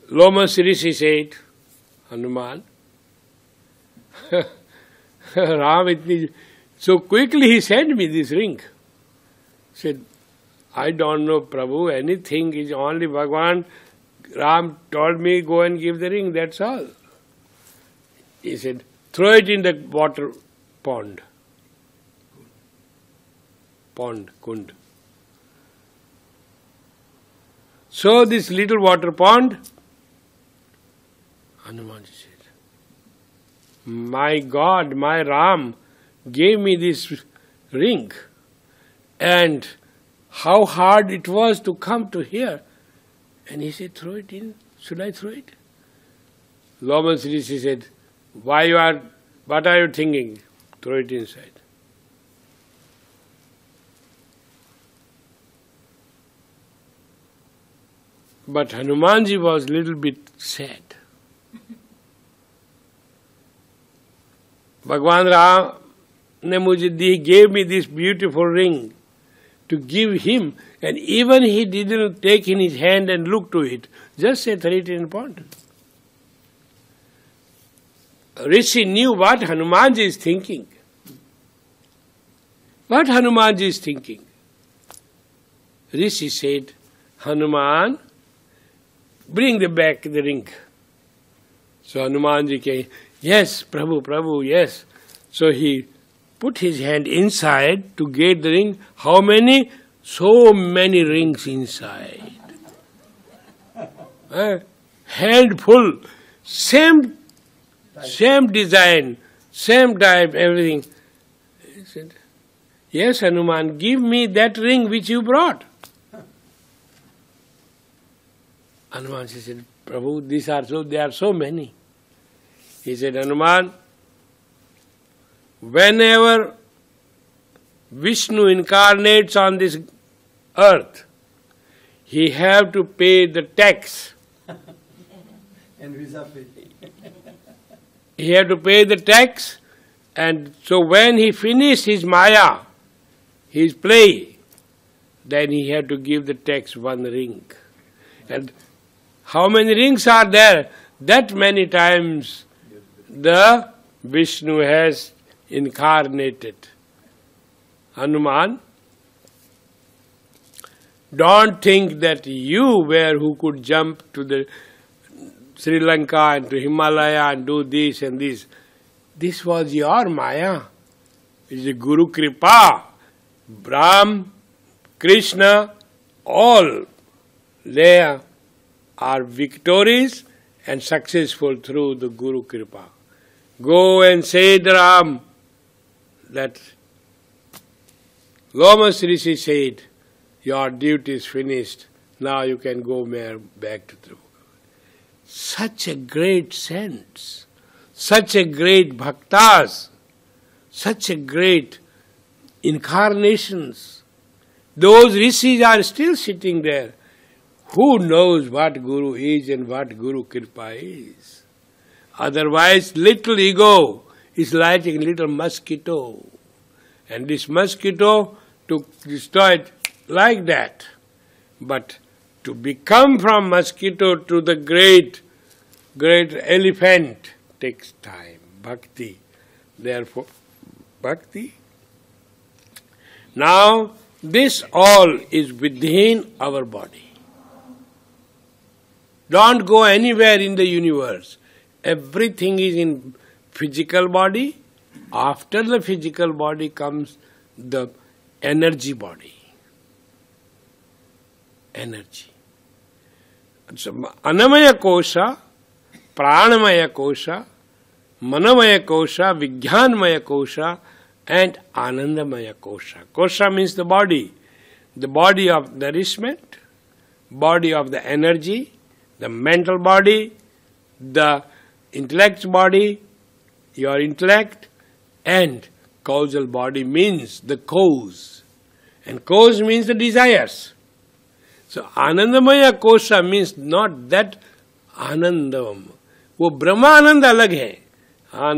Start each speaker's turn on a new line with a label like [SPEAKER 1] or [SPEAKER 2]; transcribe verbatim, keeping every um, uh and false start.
[SPEAKER 1] Lomas Rishi said, Hanuman, Ram, itni, so quickly he sent me this ring. Said, I don't know, Prabhu, anything is only Bhagavan. Ram told me, go and give the ring, that's all. He said, throw it in the water pond. Pond, kund. So this little water pond, Hanumanji said, my God, my Ram gave me this ring, and how hard it was to come to here. And he said, throw it in. Should I throw it? Lomas Rishi said, why you are, what are you thinking? Throw it inside. But Hanumanji was a little bit sad. Bhagwan Ram ne mujhe gave me this beautiful ring to give him, and even he didn't take in his hand and look to it, just said throw it in the pond. Rishi knew what Hanumanji is thinking. What Hanumanji is thinking. Rishi said, Hanuman, bring the back the ring. So Hanumanji came, yes, Prabhu, Prabhu, yes. So he put his hand inside to get the ring. How many? So many rings inside. uh, handful, same, same design, same type, everything. He said, yes, Hanuman, give me that ring which you brought. Hanuman said, Prabhu, these are so, there are so many. He said, Hanuman, whenever Vishnu incarnates on this earth, he have to pay the tax.
[SPEAKER 2] And visa pay.
[SPEAKER 1] He have to pay the tax, and so when he finished his Maya, his play, then he had to give the tax one ring. And how many rings are there? That many times the Vishnu has incarnated. Hanuman, don't think that you were who could jump to the Sri Lanka and to Himalaya and do this and this. This was your Maya. It is a Guru Kripa. Brahm, Krishna, all they are victorious and successful through the Guru Kripa. Go and say to Ram that Lomas Rishi said, your duty is finished, now you can go back to Tribhuvan. Such a great sense, such a great bhaktas, such a great incarnations. Those rishis are still sitting there. Who knows what Guru is and what Guru Kripa is? Otherwise, little ego is like a little mosquito. And this mosquito, to destroy it like that. But to become from mosquito to the great, great elephant takes time. Bhakti. Therefore, bhakti. Now, this all is within our body. Don't go anywhere in the universe. Everything is in physical body. After the physical body comes the energy body. Energy. So, Anamaya Kosha, Pranamaya Kosha, Manamaya Kosha, Vijnanmaya Kosha, and Anandamaya Kosha. Kosha means the body. The body of nourishment, body of the energy, the mental body, the intellect body, your intellect, and causal body means the cause. And cause means the desires. So Anandamaya Kosha means not that Anandam. वो ब्रह्मानंद अलग है.